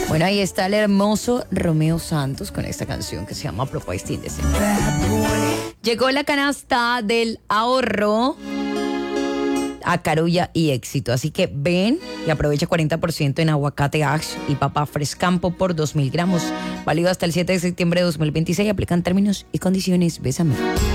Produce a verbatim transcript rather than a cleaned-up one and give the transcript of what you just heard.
Bueno, ahí está el hermoso Romeo Santos con esta canción que se llama Propuesta Indecente. Llegó la canasta del ahorro a Carulla y Éxito. Así que ven y aprovecha cuarenta por ciento en aguacate Ash y papa Frescampo por dos mil gramos. Válido hasta el siete de septiembre de dos mil veintiséis. Aplican términos y condiciones. Bésame.